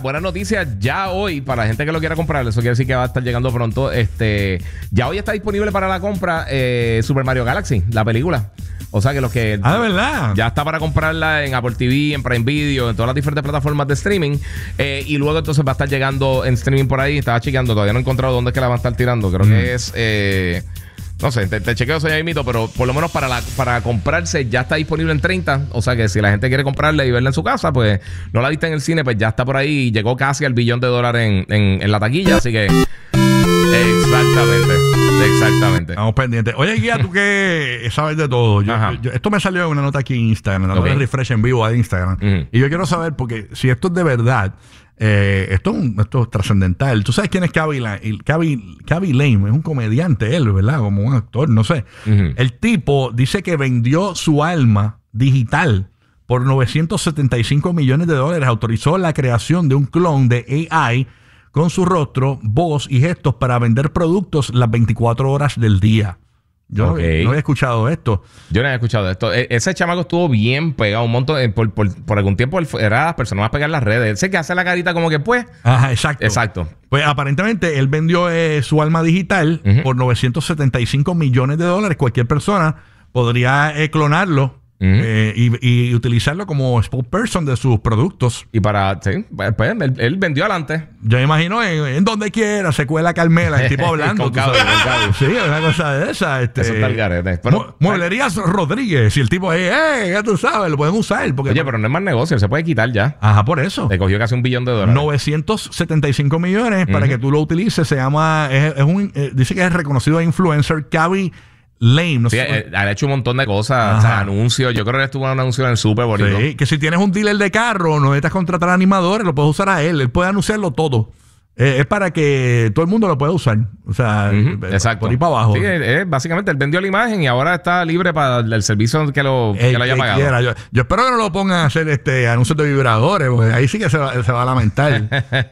buenas noticias. Ya hoy, para la gente que lo quiera comprar, eso quiere decir que va a estar llegando pronto. Ya hoy está disponible para la compra Super Mario Galaxy, la película. O sea que los que... ¿de verdad? Ya está para comprarla en Apple TV, en Prime Video, en todas las diferentes plataformas de streaming. Y luego entonces va a estar llegando en streaming por ahí. Estaba chequeando, todavía no he encontrado dónde es que la van a estar tirando. Creo que es... no sé, te chequeo eso ya mismo, pero por lo menos para comprarse ya está disponible en 30. O sea que si la gente quiere comprarla y verla en su casa, pues no la viste en el cine, pues ya está por ahí. Llegó casi al $1 billón en la taquilla, así que... Exactamente. Estamos pendientes. Oye, Guía, tú que sabes de todo. Esto me salió en una nota aquí en Instagram, dándole refresh en vivo a Instagram. Y yo quiero saber, porque si esto es de verdad, esto es trascendental. ¿Tú sabes quién es Khaby Lame? Es un comediante, él, ¿verdad? Como un actor, no sé. El tipo dice que vendió su alma digital por $975 millones. Autorizó la creación de un clon de AI con su rostro, voz y gestos para vender productos las 24 horas del día. Yo no había escuchado esto. Yo no había escuchado esto. Ese chamaco estuvo bien pegado un montón. Por algún tiempo era las personas más pegadas en las redes. Ese que hace la carita como que pues. Ajá, exacto. Pues aparentemente él vendió su alma digital por $975 millones. Cualquier persona podría clonarlo. Y utilizarlo como spokesperson de sus productos. Y sí, pues él vendió adelante. Yo me imagino en donde quiera se cuela Carmela, el tipo hablando. con Khaby. Sí, una cosa de esa. Eso está el garete. Mueblerías Rodríguez. Y el tipo ya tú sabes, lo pueden usar. Oye, pero no es más negocio, se puede quitar ya. Ajá, por eso. Le cogió casi $1 billón. 975 millones para que tú lo utilices. Se llama, dice que es reconocido influencer Khaby Lame, no sé. Ha hecho un montón de cosas, o sea, anuncios. Yo creo que estuvo en un anuncio en el súper bonito. Sí, que si tienes un dealer de carro, no necesitas contratar animadores, lo puedes usar a él. Él puede anunciarlo todo. Es para que todo el mundo lo pueda usar. O sea, exacto. Por ahí para abajo. Sí, básicamente él vendió la imagen y ahora está libre para el servicio que lo haya pagado. Yo espero que no lo pongan a hacer anuncios de vibradores, porque ahí sí que se va a lamentar.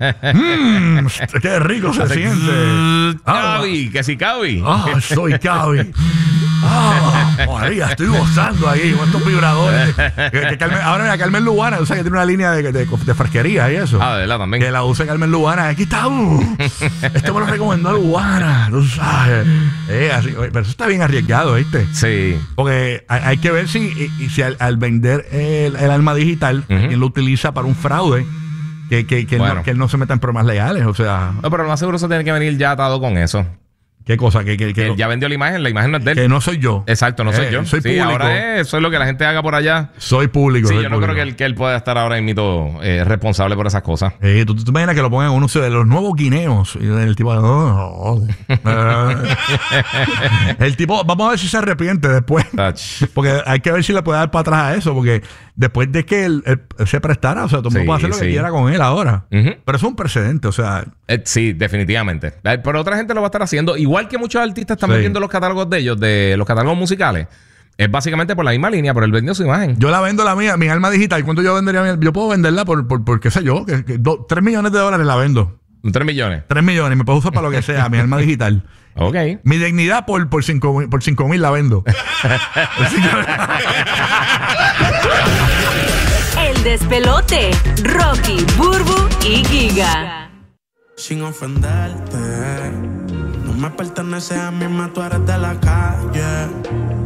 Qué rico se siente. Khaby, que sí, Khaby. Soy Khaby. María, estoy gozando ahí con estos vibradores. Ahora mira, Carmen Lubana, tú sabes que tiene una línea de fresquería y eso. De verdad también. Que la usa Carmen Lubana. Aquí está. Esto me lo recomendó Lubana. Tú sabes. Pero eso está bien arriesgado, ¿viste? Sí. Porque hay que ver si al vender el alma digital, quien lo utiliza para un fraude. Que él no se meta en problemas legales, o sea... No, pero lo más seguro se tiene que venir ya atado con eso. ¿Qué cosa? Que él ya vendió la imagen no es de él. Que no soy yo. Exacto, no soy yo. Soy público. Ahora eso es lo que la gente haga por allá. Soy público. Sí, yo no creo que él pueda estar ahora mismo responsable por esas cosas. ¿Tú imaginas que lo pongan en uno de los nuevos guineos? Y el tipo... el tipo... Vamos a ver si se arrepiente después. Porque hay que ver si le puede dar para atrás a eso. Porque después de que él se prestara, o sea, todo el mundo puede hacer lo que quiera con él ahora. Pero es un precedente, o sea... sí, definitivamente. Pero otra gente lo va a estar haciendo. Igual que muchos artistas están vendiendo los catálogos de ellos, de los catálogos musicales. Es básicamente por la misma línea, por él vendió su imagen. Yo la vendo la mía, mi alma digital. ¿Cuánto yo vendería? Yo puedo venderla por qué sé yo, $3 millones la vendo. ¿3 millones? 3 millones, me puedo usar para lo que sea, mi alma digital. Ok. Mi dignidad por 5,000 la vendo. El despelote. Rocky, Burbu y Giga. Sin ofenderte, no me pertenece a mí, tú eres de la calle.